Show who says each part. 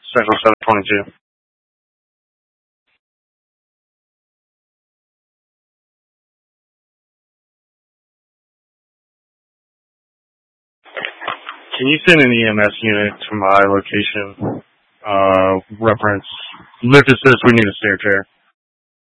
Speaker 1: Central 722. Can you send an EMS unit to my location? Reference. Lift assist, we need a stair chair.